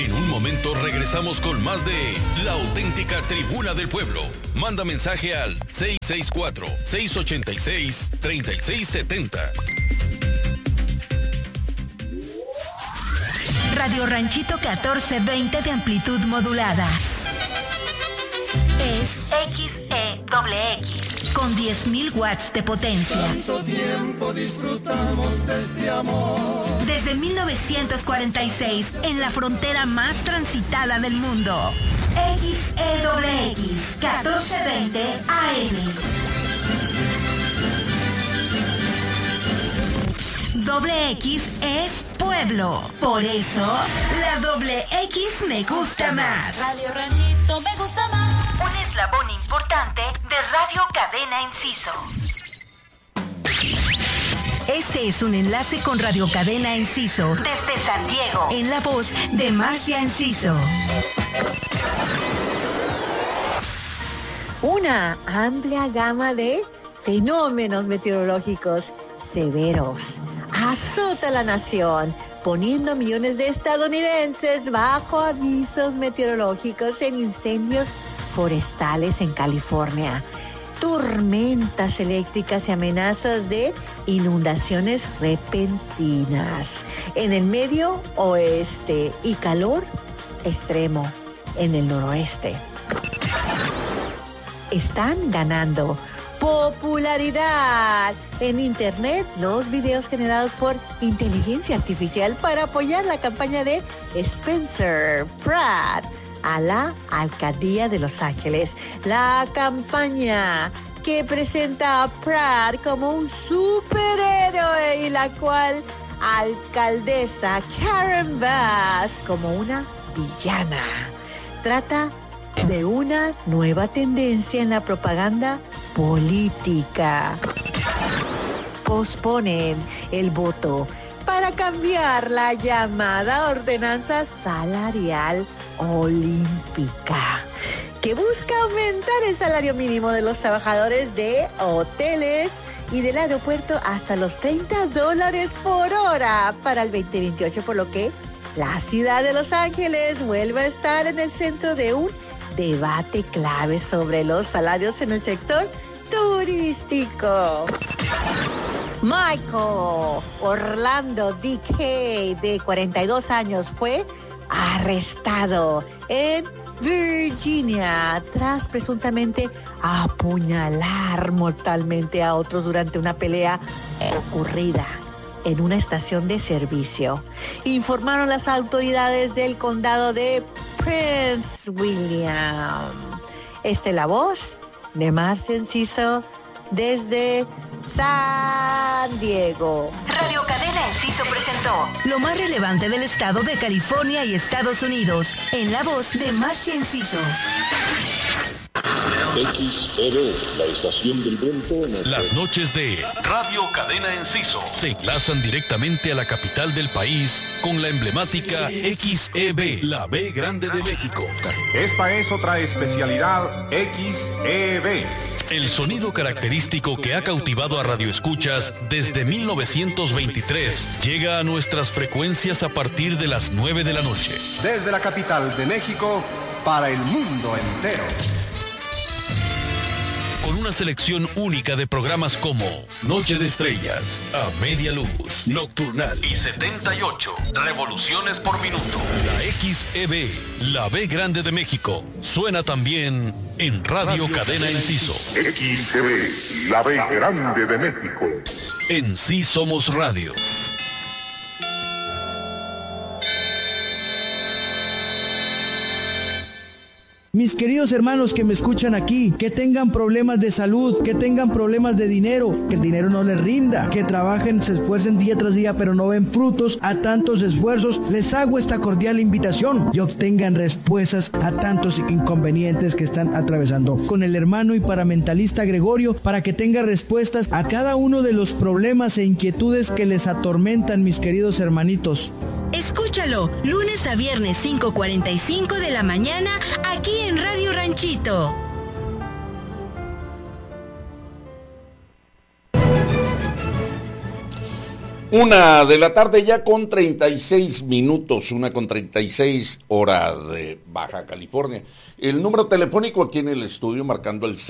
En un momento regresamos con más de La Auténtica Tribuna del Pueblo. Manda mensaje al 664-686-3670. Radio Ranchito 1420 de amplitud modulada. Es XEXX con 10.000 watts de potencia. Tanto tiempo disfrutamos de este amor. Desde 1946, en la frontera más transitada del mundo. XEXX 1420 AM. Doble X es pueblo. Por eso, la doble X me gusta más. Radio Ranchito me gusta más. Un eslabón importante de Radio Cadena Enciso. Este es un enlace con Radio Cadena Enciso desde San Diego, en la voz de Marcia Enciso. Una amplia gama de fenómenos meteorológicos severos azota la nación, poniendo millones de estadounidenses bajo avisos meteorológicos en incendios forestales en California, tormentas eléctricas y amenazas de inundaciones repentinas en el medio oeste y calor extremo en el noroeste. Están ganando popularidad en internet los videos generados por inteligencia artificial para apoyar la campaña de Spencer Pratt a la alcaldía de Los Ángeles. La campaña que presenta a Pratt como un superhéroe y la cual alcaldesa Karen Bass como una villana. Trata de una nueva tendencia en la propaganda política. Posponen el voto para cambiar la llamada ordenanza salarial olímpica, que busca aumentar el salario mínimo de los trabajadores de hoteles y del aeropuerto hasta los $30 por hora para el 2028, por lo que la ciudad de Los Ángeles vuelve a estar en el centro de un debate clave sobre los salarios en el sector turístico. Michael Orlando D.K., de 42 años, fue arrestado en Virginia tras presuntamente apuñalar mortalmente a otros durante una pelea ocurrida en una estación de servicio, informaron las autoridades del condado de Prince William. Esta es la voz de Marcia Enciso desde San Diego. Radio Cadena Enciso presentó lo más relevante del estado de California y Estados Unidos, en la voz de Marcia Enciso. XEB, la estación del viento. Las noches de Radio Cadena Enciso se enlazan directamente a la capital del país con la emblemática XEB, la B grande de México. Esta es otra especialidad XEB. El sonido característico que ha cautivado a radioescuchas desde 1923 llega a nuestras frecuencias a partir de las 9 de la noche. Desde la capital de México para el mundo entero. Con una selección única de programas como Noche de Estrellas, A Media Luz, Nocturnal y 78 revoluciones por minuto. La XEB, la B grande de México, suena también en Radio Cadena Enciso. XEB, la B grande de México. En Sí Somos Radio. Mis queridos hermanos que me escuchan aquí, que tengan problemas de salud, que tengan problemas de dinero, que el dinero no les rinda, que trabajen, se esfuercen día tras día, pero no ven frutos a tantos esfuerzos, les hago esta cordial invitación y obtengan respuestas a tantos inconvenientes que están atravesando con el hermano y paramentalista Gregorio, para que tenga respuestas a cada uno de los problemas e inquietudes que les atormentan, mis queridos hermanitos. Escúchalo, lunes a viernes 5:45 de la mañana, aquí en Radio Ranchito. 1:00 ya con 36 minutos, 1:36 hora de Baja California. El número telefónico aquí en el estudio marcando el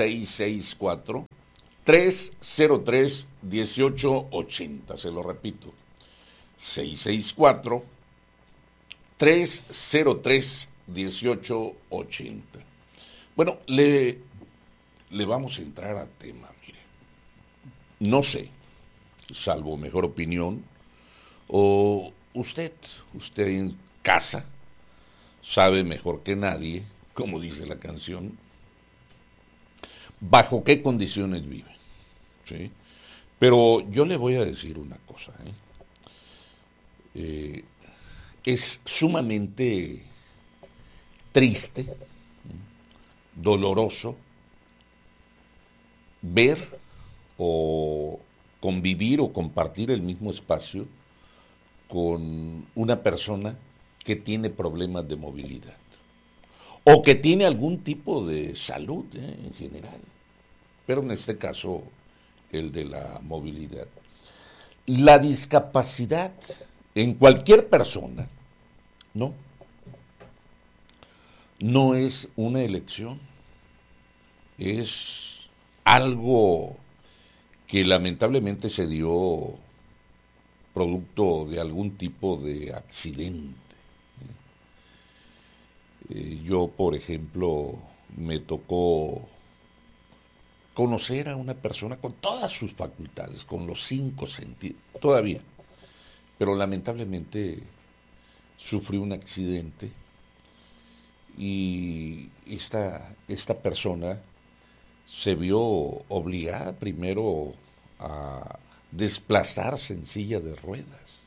664-303-1880. Se lo repito, 664-303-1880. Bueno, le vamos a entrar a tema, mire. No sé, salvo mejor opinión, o usted en casa sabe mejor que nadie, como dice la canción, bajo qué condiciones vive, ¿sí? Pero yo le voy a decir una cosa, es sumamente triste, doloroso, ver o convivir o compartir el mismo espacio con una persona que tiene problemas de movilidad o que tiene algún tipo de salud en general, pero en este caso el de la movilidad. La discapacidad en cualquier persona, no es una elección, es algo que lamentablemente se dio producto de algún tipo de accidente. Yo, por ejemplo, me tocó conocer a una persona con todas sus facultades, con los 5 sentidos, todavía, pero lamentablemente sufrió un accidente y esta persona se vio obligada primero a desplazarse en silla de ruedas,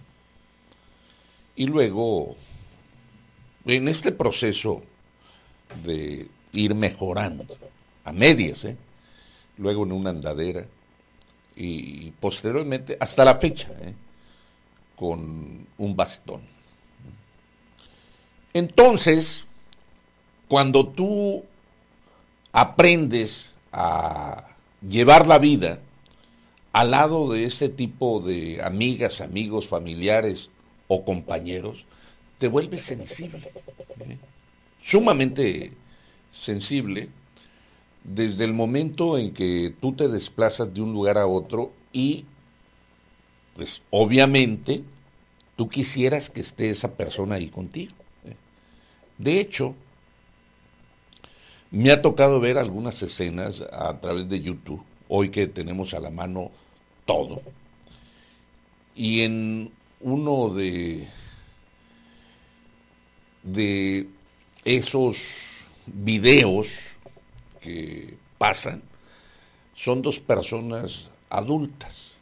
y luego en este proceso de ir mejorando a medias, luego en una andadera y posteriormente hasta la fecha con un bastón. Entonces, cuando tú aprendes a llevar la vida al lado de este tipo de amigas, amigos, familiares o compañeros, te vuelves sensible, sumamente sensible, desde el momento en que tú te desplazas de un lugar a otro y, pues, obviamente, tú quisieras que esté esa persona ahí contigo. De hecho, me ha tocado ver algunas escenas a través de YouTube, hoy que tenemos a la mano todo, y en uno de esos videos que pasan, son 2 personas adultas.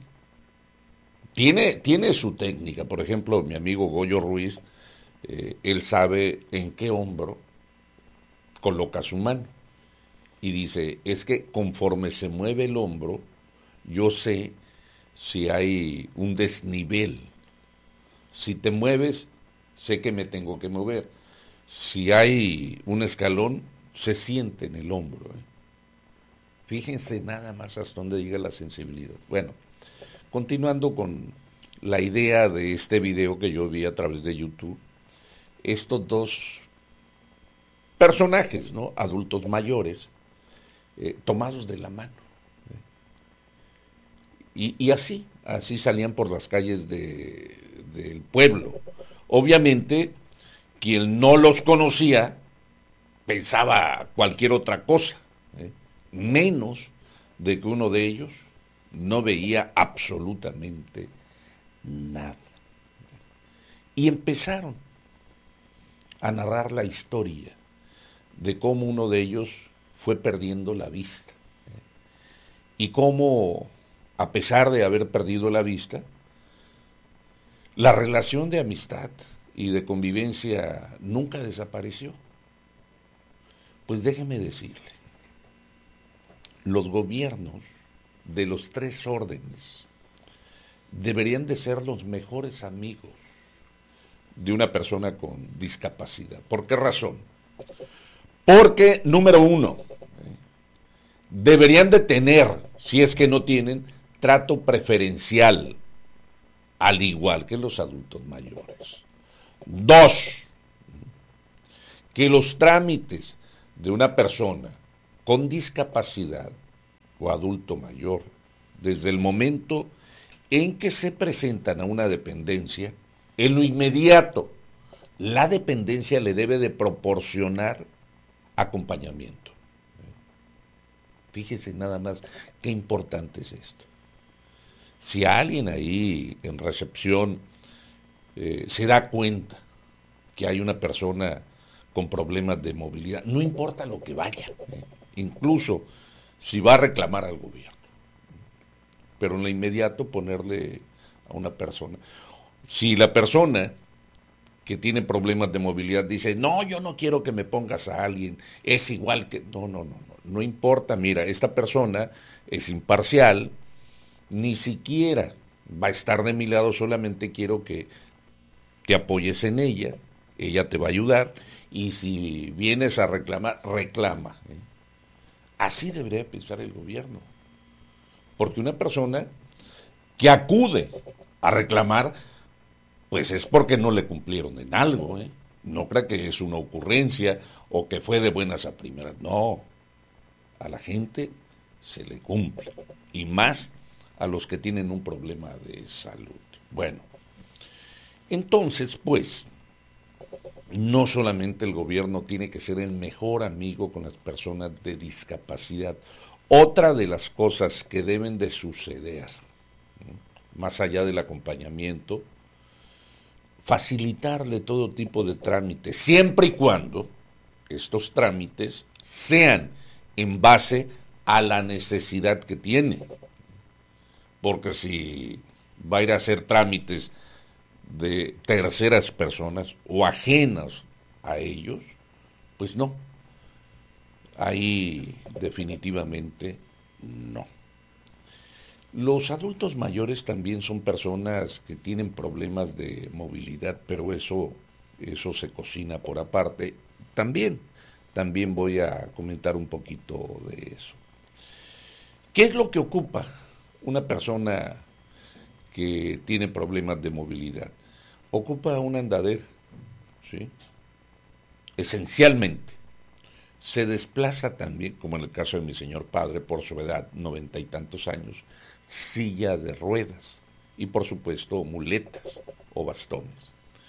Tiene su técnica. Por ejemplo, mi amigo Goyo Ruiz, él sabe en qué hombro coloca su mano. Y dice, es que conforme se mueve el hombro, yo sé si hay un desnivel. Si te mueves, sé que me tengo que mover. Si hay un escalón, se siente en el hombro. Fíjense nada más hasta dónde llega la sensibilidad. Bueno, continuando con la idea de este video que yo vi a través de YouTube, estos 2 personajes, adultos mayores, tomados de la mano. Y así salían por las calles del pueblo. Obviamente, quien no los conocía pensaba cualquier otra cosa, menos de que uno de ellos no veía absolutamente nada. Y empezaron a narrar la historia de cómo uno de ellos fue perdiendo la vista, y cómo, a pesar de haber perdido la vista, la relación de amistad y de convivencia nunca desapareció. Pues déjeme decirle, los gobiernos de los 3 órdenes deberían de ser los mejores amigos de una persona con discapacidad. ¿Por qué razón? Porque, número 1, deberían de tener, si es que no tienen, trato preferencial al igual que los adultos mayores. 2, que los trámites de una persona con discapacidad o adulto mayor, desde el momento en que se presentan a una dependencia, en lo inmediato, la dependencia le debe de proporcionar acompañamiento. Fíjese nada más qué importante es esto. Si alguien ahí en recepción se da cuenta que hay una persona con problemas de movilidad, no importa lo que vaya, incluso si va a reclamar al gobierno, pero en lo inmediato ponerle a una persona. Si la persona que tiene problemas de movilidad dice, no, yo no quiero que me pongas a alguien, es igual que... No importa, mira, esta persona es imparcial, ni siquiera va a estar de mi lado, solamente quiero que te apoyes en ella te va a ayudar, y si vienes a reclamar, reclama. Así debería pensar el gobierno, porque una persona que acude a reclamar, pues es porque no le cumplieron en algo, No crea que es una ocurrencia o que fue de buenas a primeras, no. A la gente se le cumple, y más a los que tienen un problema de salud. Bueno, entonces, pues, no solamente el gobierno tiene que ser el mejor amigo con las personas de discapacidad. Otra de las cosas que deben de suceder, más allá del acompañamiento, facilitarle todo tipo de trámites, siempre y cuando estos trámites sean en base a la necesidad que tiene. Porque si va a ir a hacer trámites de terceras personas o ajenas a ellos, pues no. Ahí definitivamente no. Los adultos mayores también son personas que tienen problemas de movilidad, pero eso se cocina por aparte. También voy a comentar un poquito de eso. ¿Qué es lo que ocupa una persona que tiene problemas de movilidad? Ocupa una andadera, ¿sí? Esencialmente. Se desplaza también, como en el caso de mi señor padre, por su edad, 90 y tantos años, silla de ruedas y por supuesto muletas o bastones.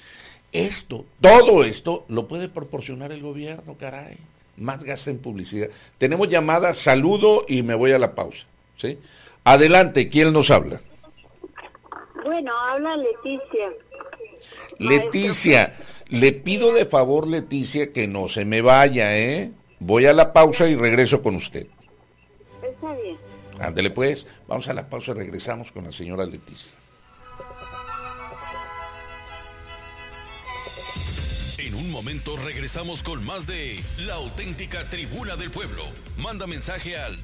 Todo esto lo puede proporcionar el gobierno, caray. Más gasto en publicidad. Tenemos llamada, saludo y me voy a la pausa, ¿sí? Adelante, ¿quién nos habla? Bueno, habla Leticia. Leticia, le pido de favor, Leticia, que no se me vaya, ¿eh? Voy a la pausa y regreso con usted. Está bien. Ándele pues, vamos a la pausa y regresamos con la señora Leticia. En un momento regresamos con más de La Auténtica Tribuna del Pueblo. Manda mensaje al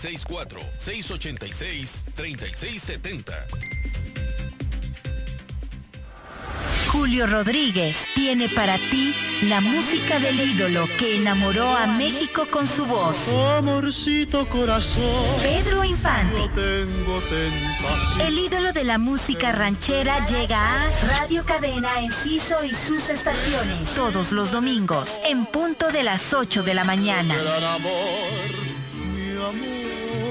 664-686-3670. Julio Rodríguez tiene para ti la música del ídolo que enamoró a México con su voz. Amorcito corazón, Pedro Infante. yo tengo tentación. El ídolo de la música ranchera llega a Radio Cadena Enciso y sus estaciones todos los domingos en punto de las 8 de la mañana. Gran amor, mi amor.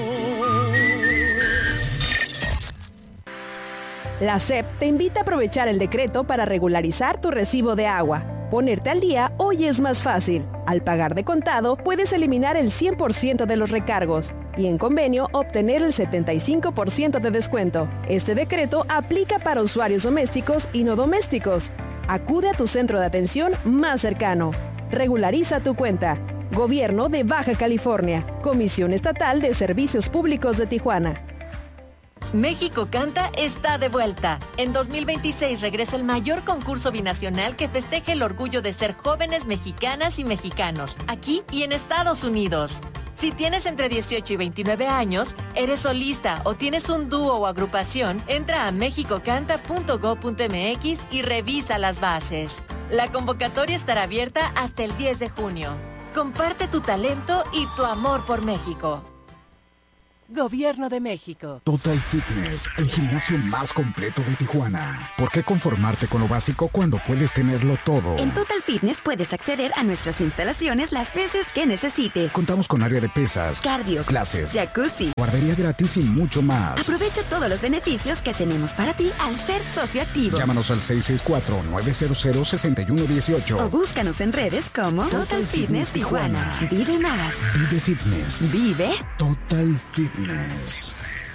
La SEP te invita a aprovechar el decreto para regularizar tu recibo de agua. Ponerte al día hoy es más fácil. Al pagar de contado, puedes eliminar el 100% de los recargos y en convenio obtener el 75% de descuento. Este decreto aplica para usuarios domésticos y no domésticos. Acude a tu centro de atención más cercano. Regulariza tu cuenta. Gobierno de Baja California. Comisión Estatal de Servicios Públicos de Tijuana. México Canta está de vuelta. En 2026 regresa el mayor concurso binacional que festeja el orgullo de ser jóvenes mexicanas y mexicanos, aquí y en Estados Unidos. Si tienes entre 18 y 29 años, eres solista o tienes un dúo o agrupación, entra a mexicocanta.go.mx y revisa las bases. La convocatoria estará abierta hasta el 10 de junio. Comparte tu talento y tu amor por México. Gobierno de México. Total Fitness, el gimnasio más completo de Tijuana. ¿Por qué conformarte con lo básico cuando puedes tenerlo todo? En Total Fitness puedes acceder a nuestras instalaciones las veces que necesites. Contamos con área de pesas, cardio, clases, jacuzzi, guardería gratis y mucho más. Aprovecha todos los beneficios que tenemos para ti al ser socio activo. Llámanos al 664-900-6118. O búscanos en redes como Total Fitness Tijuana. Vive más. Vive Fitness. Vive Total Fitness.